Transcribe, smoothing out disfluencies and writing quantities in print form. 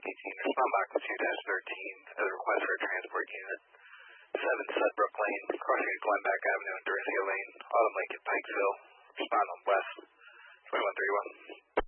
18, respond back with 2-13 as a request for a transport unit. 7 Sudbrook Lane, crossing Glenback Avenue and Dorisio Lane, Autumn Lake at Pikesville. Respond on West 2131.